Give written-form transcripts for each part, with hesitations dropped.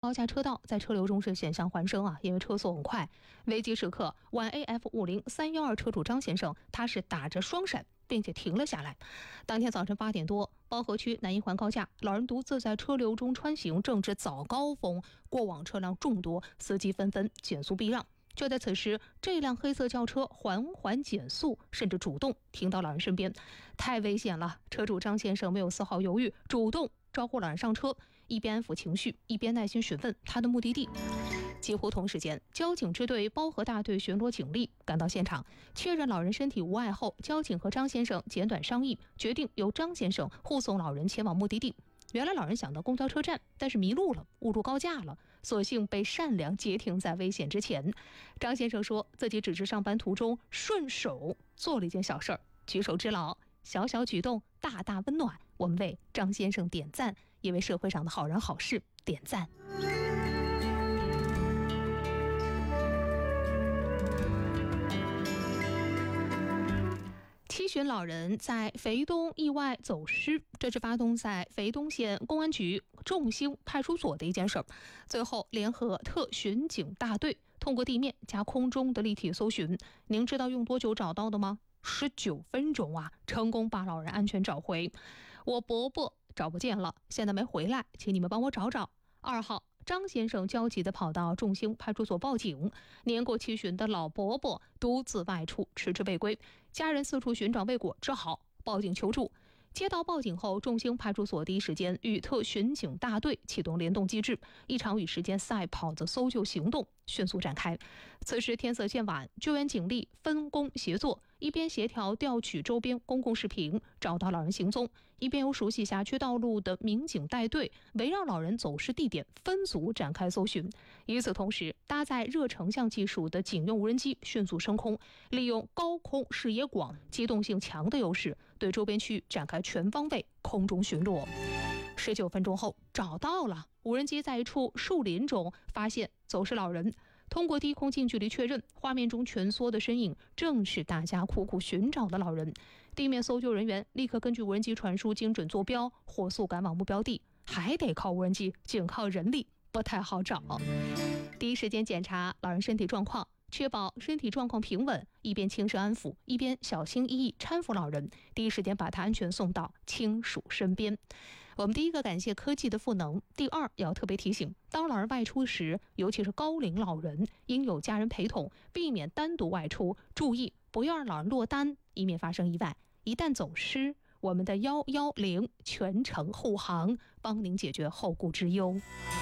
高架车道，在车流中是险象环生啊，因为车速很快。危急时刻，皖 AF50312车主张先生，他是打着双闪，并且停了下来。当天早晨8点多，包河区南一环高架，老人独自在车流中穿行，正值早高峰，过往车辆众多，司机纷纷减速避让。就在此时，这辆黑色轿车缓缓减速，甚至主动停到老人身边，太危险了！车主张先生没有丝毫犹豫，主动招呼老人上车，一边安抚情绪，一边耐心询问他的目的地。几乎同时间，交警支队包河大队巡逻警力赶到现场，确认老人身体无碍后，交警和张先生简短商议，决定由张先生护送老人前往目的地。原来老人想到公交车站，但是迷路了，误入高架了，所幸被善良截停在危险之前。张先生说自己只是上班途中顺手做了一件小事儿，举手之劳，小小举动大大温暖。我们为张先生点赞，也为社会上的好人好事点赞。7旬老人在肥东意外走失，这是发动在肥东县公安局众兴派出所的一件事儿。最后联合特巡警大队通过地面加空中的立体搜寻，您知道用多久找到的吗？19分钟啊，成功把老人安全找回。我伯伯找不见了，现在没回来，请你们帮我找找。2号，张先生焦急地跑到众兴派出所报警，年过7旬的老伯伯独自外出，迟迟未归，家人四处寻找未果，只好报警求助。接到报警后，众兴派出所第一时间与特巡警大队启动联动机制，一场与时间赛跑的搜救行动迅速展开。此时天色渐晚，救援警力分工协作，一边协调调取周边公共视频找到老人行踪，一边由熟悉辖区道路的民警带队围绕老人走失地点分组展开搜寻。与此同时，搭载热成像技术的警用无人机迅速升空，利用高空视野广、机动性强的优势，对周边区域展开全方位空中巡逻。19分钟后找到了，无人机在一处树林中发现走失老人，通过低空近距离确认，画面中蜷缩的身影正是大家苦苦寻找的老人。地面搜救人员立刻根据无人机传输精准坐标，火速赶往目标地。还得靠无人机，仅靠人力不太好找。第一时间检查老人身体状况，确保身体状况平稳，一边轻声安抚，一边小心翼翼搀扶老人，第一时间把他安全送到亲属身边。我们第一个感谢科技的赋能，第二要特别提醒，当老人外出时，尤其是高龄老人，应有家人陪同，避免单独外出，注意不要让老人落单，以免发生意外。一旦走失，我们的110全程护航，帮您解决后顾之忧。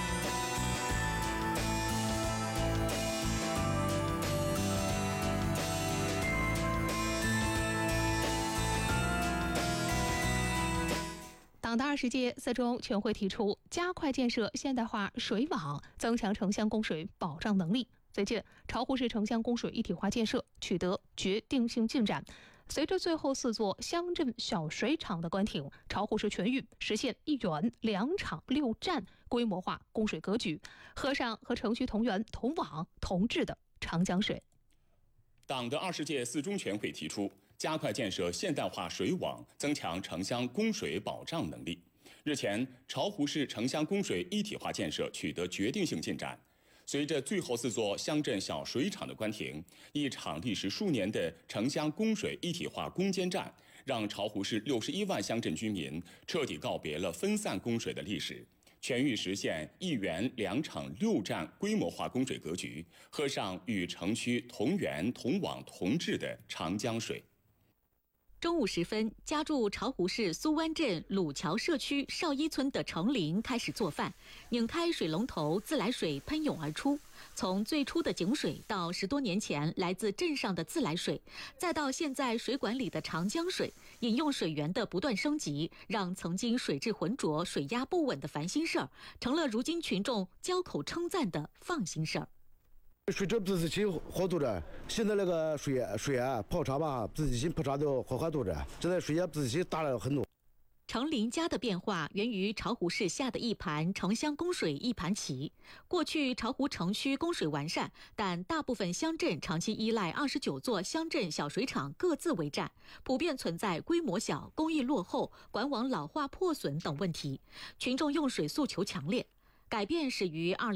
党的20届4中全会提出，加快建设现代化水网，增强城乡供水保障能力。最近，巢湖市城乡供水一体化建设取得决定性进展。随着最后4座乡镇小水厂的关停，巢湖市全域实现1园2厂6站规模化供水格局，合上和城区同源同网同治的长江水。 党的20届4中全会提出，加快建设现代化水网，增强城乡供水保障能力。日前，巢湖市城乡供水一体化建设取得决定性进展。随着最后4座乡镇小水厂的关停，一场历时数年的城乡供水一体化攻坚战，让巢湖市61万乡镇居民彻底告别了分散供水的历史，全域实现1园2厂6站规模化供水格局，喝上与城区同源同网同治的长江水。 中午时分，家住巢湖市苏湾镇鲁桥社区邵一村的程林开始做饭，拧开水龙头，自来水喷涌而出。从最初的井水到10多年前来自镇上的自来水，再到现在水管里的长江水，饮用水源的不断升级，让曾经水质浑浊、水压不稳的烦心事儿，成了如今群众交口称赞的放心事儿。 水质自己心好多着，现在那个水啊泡茶吧，自己心泡茶都好多着，现在水压自己心大了很多。 程林家的变化源于巢湖市下的一盘城乡供水一盘棋。过去巢湖城区供水完善，但大部分乡镇长期依赖29座乡镇小水厂各自为战，普遍存在规模小、工艺落后、管网老化破损等问题，群众用水诉求强烈。改变始于